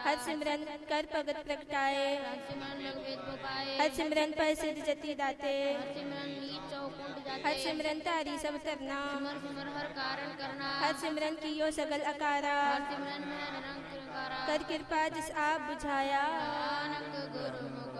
हर सिमरन कर भगत प्रगटाए, हर सिमरन लग वेद बपाए, हर सिमरन पर सिद्ध जति दाते, हर सिमरन नीच चौकुंठ जाते, हर सिमरन तारी सब तरना, सिमर सिमर हर कारण करना, हर सिमरन कियो सगल अकारा, हर सिमरन में निरंकार कर कृपा जिस आप बुझाया, नानक गुरु मुख